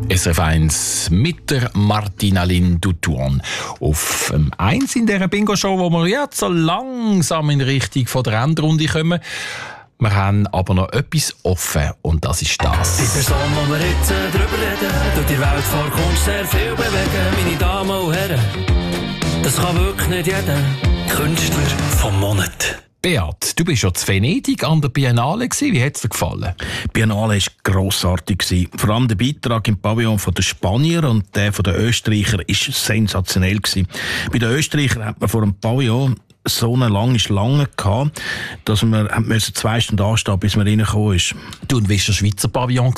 SRF 1 mit der Martina Lind-Dutourn. Auf 1 in dieser Bingo-Show, wo wir jetzt so langsam in Richtung von der Endrunde kommen. Wir haben aber noch etwas offen und das ist das. Die Person, die wir jetzt drüber reden, tut die Welt vor Kunst sehr viel bewegen. Meine Damen und Herren, das kann wirklich nicht jeder. Künstler vom Monat. Beat, du bist ja zu Venedig an der Biennale gewesen. Wie hat es dir gefallen? Die Biennale war grossartig. Vor allem der Beitrag im Pavillon der Spanier und der der Österreicher war sensationell. Bei den Österreichern hat man vor dem Pavillon so eine lange Schlange gehabt, dass wir 2 Stunden anstehen, bis man reingekommen ist. Du, und wie war der Schweizer Pavillon?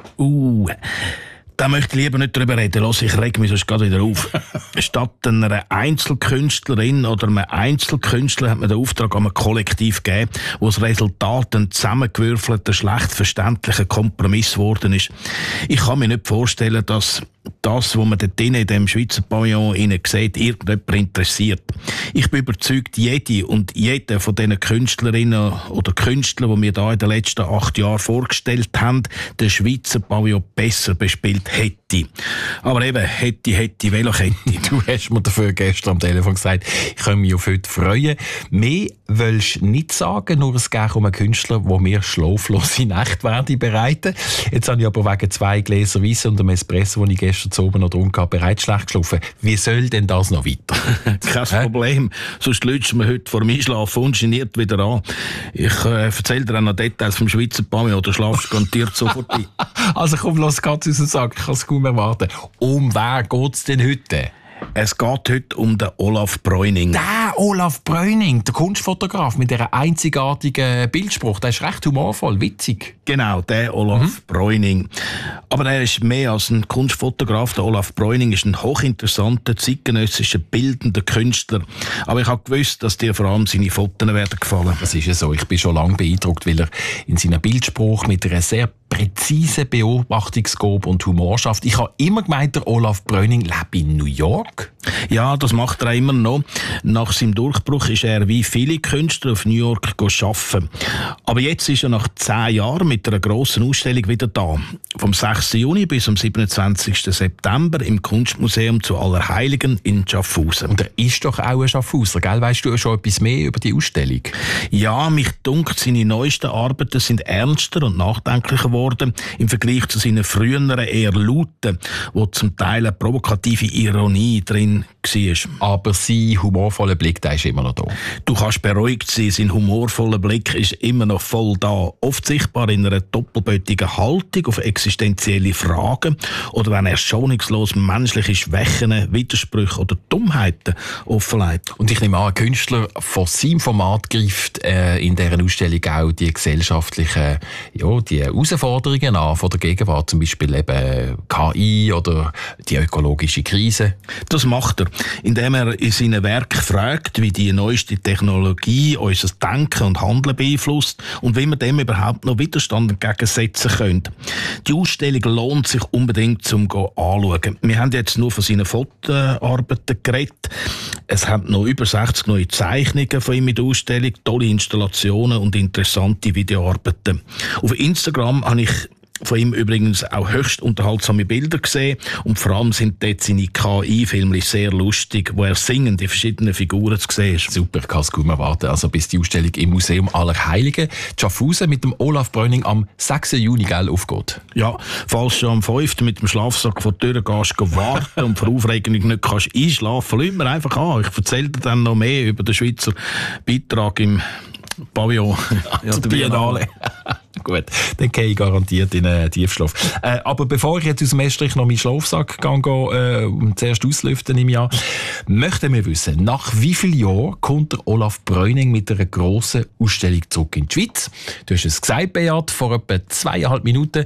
Da möchte ich lieber nicht drüber reden. Los, ich reg mich sonst gerade wieder auf. Statt einer Einzelkünstlerin oder einem Einzelkünstler hat man den Auftrag an ein Kollektiv gegeben, wo das Resultat ein zusammengewürfelter, schlecht verständlicher Kompromiss geworden ist. Ich kann mir nicht vorstellen, dass das, was man dort in dem Schweizer Pavillon sieht, irgendjemand interessiert. Ich bin überzeugt, jede und jeder von diesen Künstlerinnen oder Künstlern, die wir da in den letzten 8 Jahren vorgestellt haben, den Schweizer Pavillon besser bespielt hätte. Aber eben, hätte, Velokette. Du hast mir dafür gestern am Telefon gesagt, ich kann mich auf heute freuen. Mehr willst du nicht sagen, nur es geht um einen Künstler, der mir schlaflose Nächte bereiten. Jetzt habe ich aber wegen 2 Gläser Weisse und einem Espresso, den ich gestern zu oben noch getrunken habe, bereits schlecht geschlafen. Wie soll denn das noch weiter? Kein Problem. Sonst lütst du mir heute vor dem Einschlafen ungeniert wieder an. Ich erzähle dir auch noch Details vom Schweizer Pavillon, oder schlafst du garantiert sofort ein. Also komm, lass Katze aus und sag, ich kann es kaum erwarten. Um wen geht es denn heute? Es geht heute um den Olaf Breuning. Der Olaf Breuning, der Kunstfotograf mit dieser einzigartigen Bildspruch, der ist recht humorvoll, witzig. Genau, der Olaf Breuning. Aber er ist mehr als ein Kunstfotograf. Der Olaf Breuning ist ein hochinteressanter, zeitgenössischer, bildender Künstler. Aber ich habe gewusst, dass dir vor allem seine Fotos werden gefallen. Das ist ja so. Ich bin schon lange beeindruckt, weil er in seinem Bildspruch mit einer sehr präzisen Beobachtungsgabe und Humor schafft. Ich habe immer gemeint, der Olaf Breuning lebt in New York. Ja, das macht er immer noch. Nach seinem Durchbruch ist er wie viele Künstler auf New York arbeiten. Aber jetzt ist er nach 10 Jahren mit einer grossen Ausstellung wieder da. Vom 6. Juni bis am 27. September im Kunstmuseum zu Allerheiligen in Schaffhausen. Und er ist doch auch ein Schaffhauser, gell? Weißt du schon etwas mehr über die Ausstellung? Ja, mich dunkt, seine neuesten Arbeiten sind ernster und nachdenklicher geworden im Vergleich zu seinen früheren eher lauten, wo zum Teil eine provokative Ironie drin war. Aber sein humorvoller Blick, der ist immer noch da. Du kannst beruhigt sein, sein humorvoller Blick ist immer noch voll da. Oft sichtbar in einer doppelbötigen Haltung auf existenzielle Fragen oder wenn er schonungslos menschliche Schwächen, Widersprüche oder Dummheiten offenlegt. Und ich nehme an, ein Künstler von seinem Format greift in dieser Ausstellung auch die gesellschaftlichen die Herausforderungen an von der Gegenwart, zum Beispiel eben KI oder die ökologische Krise. Das macht er, indem er in seinen Werken fragt, wie die neueste Technologie unser Denken und Handeln beeinflusst und wie wir dem überhaupt noch Widerstand entgegensetzen können. Die Ausstellung lohnt sich unbedingt zum Anschauen. Wir haben jetzt nur von seinen Fotoarbeiten geredet. Es hat noch über 60 neue Zeichnungen von ihm in der Ausstellung, tolle Installationen und interessante Videoarbeiten. Auf Instagram habe ich von ihm übrigens auch höchst unterhaltsame Bilder gesehen und vor allem sind dort seine KI-Filme sehr lustig, wo er singend in verschiedenen Figuren zu sehen ist. Super, ich kann es kaum erwarten. Also bis die Ausstellung im Museum Allerheiligen Schaffhausen mit dem Olaf Breuning am 6. Juni aufgeht. Ja, falls du am 5. mit dem Schlafsack vor der Tür gehst, warten und vor Aufregung nicht kannst einschlafen, lass mir einfach an. Ich erzähle dir dann noch mehr über den Schweizer Beitrag im Pavillon. Ja, der Biennale. Gut, dann gehe ich garantiert in einen Tiefschlaf. Aber bevor ich jetzt aus dem Estrich noch meinen Schlafsack gehe, zuerst auslüften im Jahr, möchten wir wissen, nach wie vielen Jahren kommt der Olaf Breuning mit einer grossen Ausstellung zurück in die Schweiz? Du hast es gesagt, Beat, vor etwa 2,5 Minuten,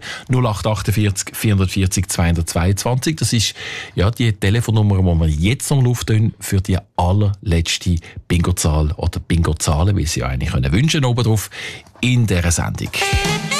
0848 440 222. Das ist ja die Telefonnummer, die wir jetzt noch luften für die allerletzte Bingo-Zahl oder Bingo-Zahlen, wie sie eigentlich wünschen oben drauf in dieser Sendung.